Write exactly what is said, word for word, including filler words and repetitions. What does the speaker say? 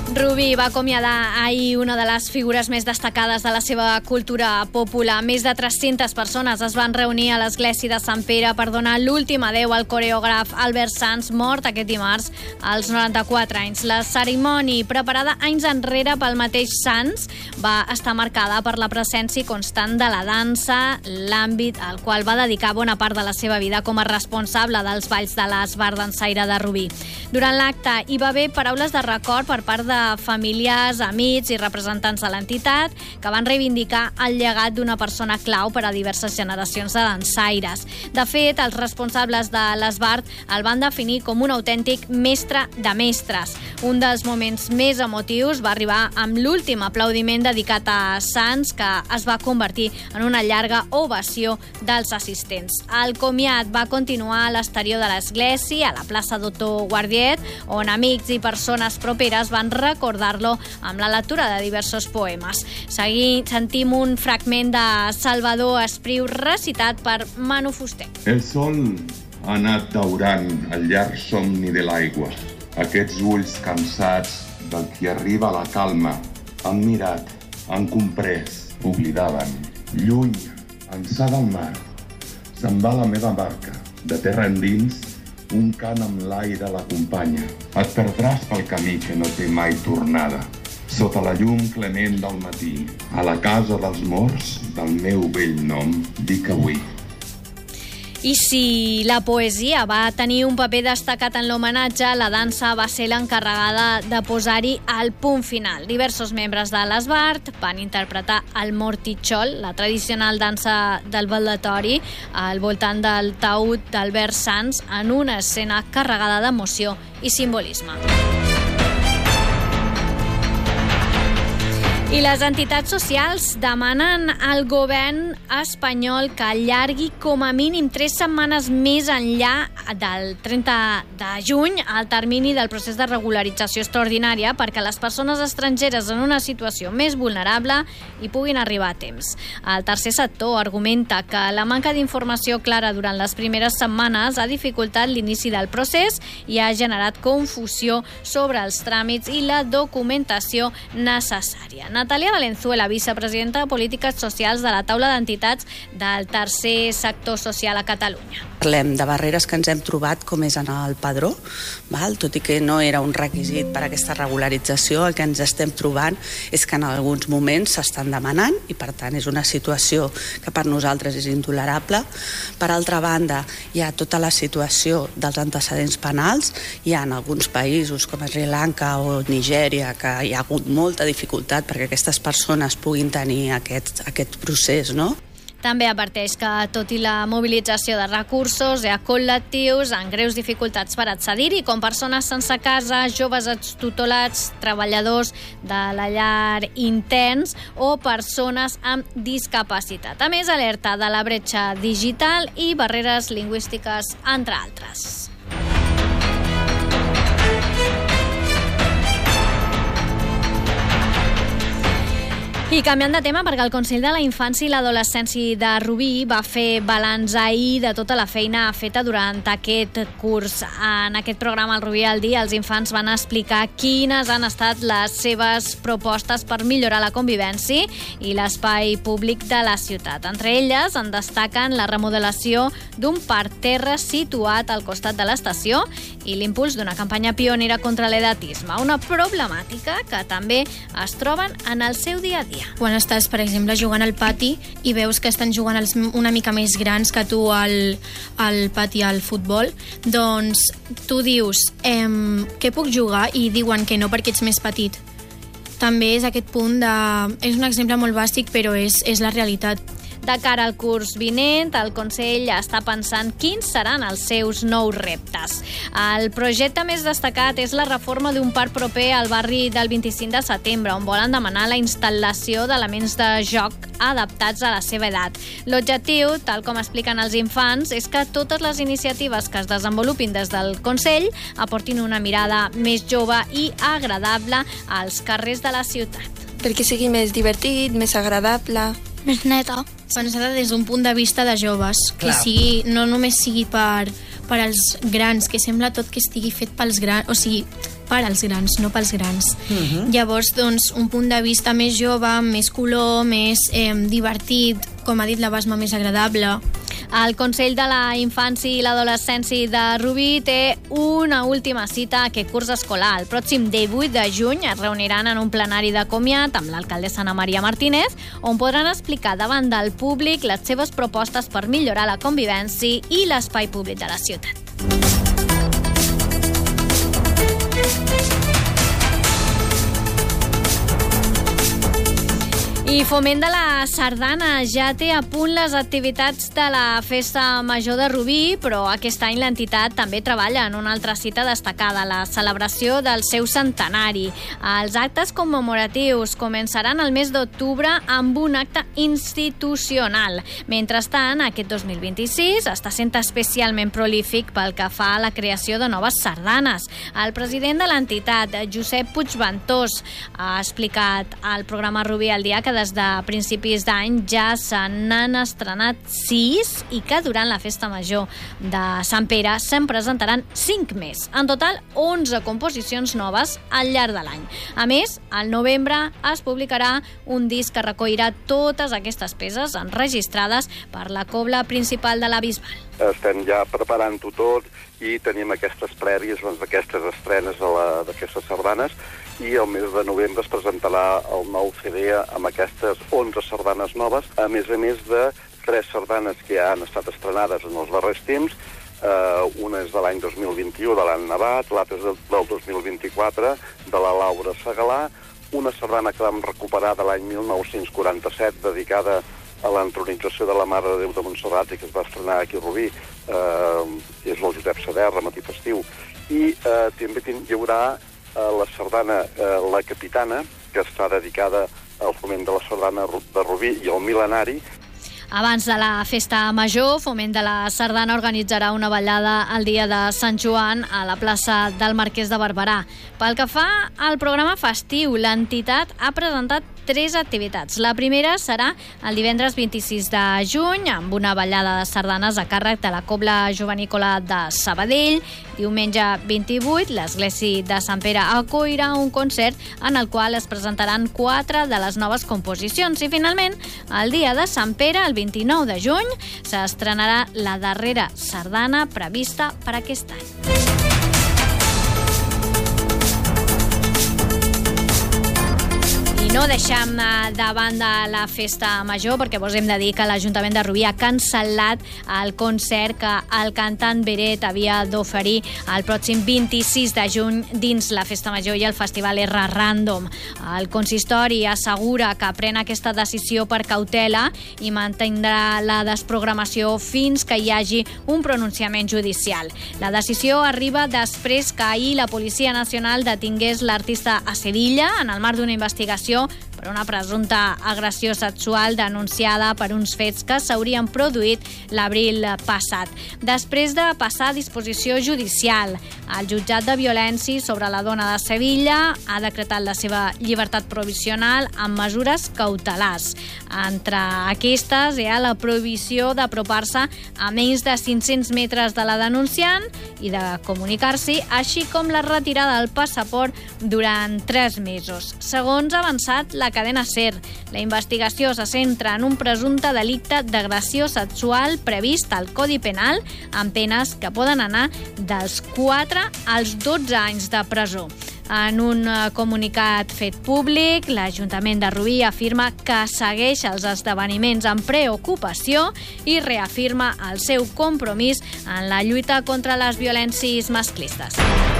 Rubí va acomiadar ahir una de les figures més destacades de la seva cultura popular. Més de tres-centes persones es van reunir a l'església de Sant Pere per donar l'últim adeu al coreògraf Albert Sans, mort aquest dimarts als noranta-quatre anys. La cerimònia, preparada anys enrere pel mateix Sans, va estar marcada per la presència constant de la dansa, l'àmbit al qual va dedicar bona part de la seva vida com a responsable dels balls de l'Esbart Dansaire de Rubí. Durant l'acte hi va haver paraules de record per part de familiars, amics i representants de l'entitat que van reivindicar el llegat d'una persona clau per a diverses generacions de dansaires. De fet, els responsables de l'Esbart el van definir com un autèntic mestre de mestres. Un dels moments més emotius va arribar amb l'últim aplaudiment dedicat a Sans, que es va convertir en una llarga ovació dels assistents. El comiat va continuar a l'exterior de l'església, a la plaça Doctor Guardiet, on amics i persones properes van recordar-lo amb la lectura de diversos poemes. Seguim, sentim un fragment de Salvador Espriu recitat per Manu Fuster. El sol ha anat daurant el llarg somni de l'aigua. Aquests ulls cansats del qui arriba a la calma han mirat, han comprès, oblidaven. Lluny, ençà del mar, se'n va la meva barca. De terra endins, un cant amb l'aire l'acompanya. Et perdràs pel camí que no té mai tornada. Sota la llum clement del matí, a la casa dels morts, del meu vell nom, dic avui. I si la poesia va tenir un paper destacat en l'homenatge, la dansa va ser l'encarregada de posar-hi el punt final. Diversos membres de l'Esbart van interpretar el mortitxol, la tradicional dansa del baldatori, al voltant del taüt d'Albert Sans, en una escena carregada d'emoció i simbolisme. I les entitats socials demanen al govern espanyol que allargui com a mínim tres setmanes més enllà del trenta de juny el termini del procés de regularització extraordinària perquè les persones estrangeres en una situació més vulnerable hi puguin arribar a temps. El tercer sector argumenta que la manca d'informació clara durant les primeres setmanes ha dificultat l'inici del procés i ha generat confusió sobre els tràmits i la documentació necessària. Natàlia Valenzuela, vicepresidenta de Polítiques Socials de la taula d'entitats del tercer sector social a Catalunya. Parlem de barreres que ens hem trobat, com és en el padró, val? Tot i que no era un requisit per a aquesta regularització, el que ens estem trobant és que en alguns moments s'estan demanant i, per tant, és una situació que per nosaltres és intolerable. Per altra banda, hi ha tota la situació dels antecedents penals. Hi ha en alguns països, com Sri Lanka o Nigèria, que hi ha hagut molta dificultat perquè aquestes persones puguin tenir aquest, aquest procés, no? També adverteix que, tot i la mobilització de recursos, hi ha col·lectius amb greus dificultats per accedir-hi, com persones sense casa, joves extutelats, treballadors de la llar interns o persones amb discapacitat. A més, alerta de la bretxa digital i barreres lingüístiques, entre altres. I canviant de tema, perquè el Consell de la Infància i l'Adolescència de Rubí va fer balanç ahir de tota la feina feta durant aquest curs. En aquest programa, el Rubí al dia, els infants van explicar quines han estat les seves propostes per millorar la convivència i l'espai públic de la ciutat. Entre elles en destaquen la remodelació d'un parterre situat al costat de l'estació i l'impuls d'una campanya pionera contra l'edatisme, una problemàtica que també es troben en el seu dia a dia. Quan estàs, per exemple, jugant al pati i veus que estan jugant els una mica més grans que tu al, al pati al futbol, doncs tu dius ehm, què puc jugar? I diuen que no perquè ets més petit. També és aquest punt de... És un exemple molt bàsic, però és, és la realitat. De cara al curs vinent, el Consell està pensant quins seran els seus nous reptes. El projecte més destacat és la reforma d'un parc proper al barri del vint-i-cinc de setembre, on volen demanar la instal·lació d'elements de joc adaptats a la seva edat. L'objectiu, tal com expliquen els infants, és que totes les iniciatives que es desenvolupin des del Consell aportin una mirada més jove i agradable als carrers de la ciutat. Perquè sigui més divertit, més agradable, més neta. Pensada des d'un punt de vista de joves, que sigui, no només sigui per, per als grans, que sembla tot que estigui fet pels grans, o sigui, per als grans, no pels grans. Mhm. Llavors, doncs, un punt de vista més jove, més color, més eh, divertit, com ha dit la Basma, més agradable. El Consell de la Infància i l'Adolescència de Rubí té una última cita aquest curs escolar. El pròxim divuit de juny es reuniran en un plenari de comiat amb l'alcaldessa Ana Maria Martínez, on podran explicar davant del públic les seves propostes per millorar la convivència i l'espai públic de la ciutat. I Foment de la Sardana ja té a punt les activitats de la Festa Major de Rubí, però aquest any l'entitat també treballa en una altra cita destacada, la celebració del seu centenari. Els actes commemoratius començaran el mes d'octubre amb un acte institucional. Mentrestant, aquest dos mil vint-i-sis està sent especialment prolífic pel que fa a la creació de noves sardanes. El president de l'entitat, Josep Puigventós, ha explicat al programa Rubí al dia que des de principis d'any ja se n'han estrenat sis i que durant la festa major de Sant Pere se'n presentaran cinc més. En total, onze composicions noves al llarg de l'any. A més, al novembre es publicarà un disc que recollirà totes aquestes peces enregistrades per la cobla principal de la Bisbal. Estem ja preparant-ho tot i tenim aquestes prèvies doncs, d'aquestes estrenes d'aquestes sardanes, i el mes de novembre es presentarà el nou C D amb aquestes onze sardanes noves, a més a més de tres sardanes que ja han estat estrenades en els darrers temps. Uh, una és de l'any dos mil vint-i-u, de l'Anna Navat, l'altra és del dos mil vint-i-quatre, de la Laura Segalà, una sardana que vam recuperar de l'any mil nou-cents quaranta-set, dedicada a l'entronització de la Mare de Déu de Montserrat, i que es va estrenar aquí a Rubí, uh, és el Josep Saderra, Matí Festiu. I uh, també hi haurà la sardana eh, La Capitana, que està dedicada al foment de la sardana de Rubí i al mil·lenari. Abans de la festa major, Foment de la Sardana organitzarà una ballada el dia de Sant Joan a la plaça del Marquès de Barberà. Pel que fa al programa festiu, l'entitat ha presentat tres activitats. La primera serà el divendres vint-i-sis de juny, amb una ballada de sardanes a càrrec de la Cobla Jovenícola de Sabadell. Diumenge vint-i-vuit, l'Església de Sant Pere acollirà un concert en el qual es presentaran quatre de les noves composicions. I finalment, el dia de Sant Pere, el vint-i-nou de juny, s'estrenarà la darrera sardana prevista per aquest any. I no deixem de banda la festa major, perquè vos hem de dir que l'Ajuntament de Rubí ha cancel·lat el concert que el cantant Beret havia d'oferir el pròxim vint-i-sis de juny dins la festa major i el festival R Random. El consistori assegura que pren aquesta decisió per cautela i mantindrà la desprogramació fins que hi hagi un pronunciament judicial. La decisió arriba després que ahir la Policia Nacional detingués l'artista a Sevilla en el marc d'una investigació per una presumpta agressió sexual denunciada per uns fets que s'haurien produït l'abril passat. Després de passar a disposició judicial, el jutjat de violència sobre la dona de Sevilla ha decretat la seva llibertat provisional amb mesures cautelars. Entre aquestes hi ha la prohibició d'apropar-se a menys de cinc-cents metres de la denunciant i de comunicar-s'hi, així com la retirada del passaport durant tres mesos. Segons ha avançat la cadena SER, la investigació se centra en un presumpte delicte d'agressió sexual previst al Codi Penal amb penes que poden anar dels quatre als dotze anys de presó. En un comunicat fet públic, l'Ajuntament de Rubí afirma que segueix els esdeveniments amb preocupació i reafirma el seu compromís en la lluita contra les violències masclistes.